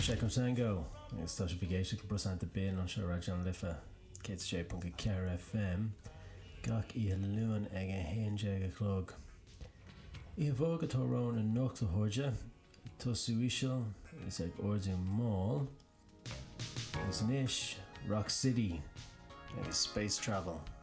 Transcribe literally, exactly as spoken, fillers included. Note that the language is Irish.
Shekum Sango, agus tá sé bhgéiste go brosanta bin an seo Rajan Lifa, cé sé pon go cear F M, gach í luúan ag a héonde go chlog. Í bhóg atá rón an nocht a thuirde, tá suíisiil is ag ordaí máil, agus níos Rock City agus Space Travel.